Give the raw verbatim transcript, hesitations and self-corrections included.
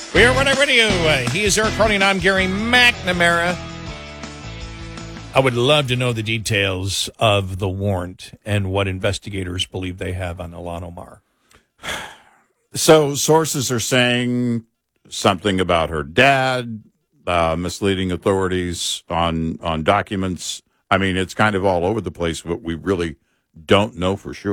We are Running Radio. Uh, he is Eric Carney, and I'm Gary McNamara. I would love to know the details of the warrant and what investigators believe they have on Ilhan Omar. So sources are saying something about her dad, uh, misleading authorities on, on documents. I mean, it's kind of all over the place, but we really don't know for sure.